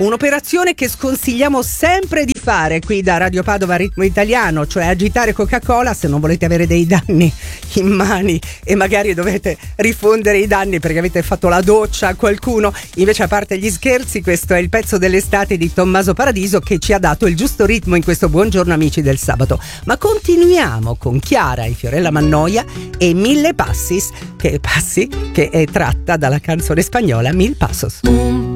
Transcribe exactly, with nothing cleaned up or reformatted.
Un'operazione che sconsigliamo sempre di fare qui da Radio Padova Ritmo Italiano, cioè agitare Coca-Cola se non volete avere dei danni in mani e magari dovete rifondere i danni perché avete fatto la doccia a qualcuno. Invece, a parte gli scherzi, questo è il pezzo dell'estate di Tommaso Paradiso che ci ha dato il giusto ritmo in questo Buongiorno Amici del sabato. Ma continuiamo con Chiara e Fiorella Mannoia e Mille Passis, che passi che è tratta dalla canzone spagnola Mil Pasos.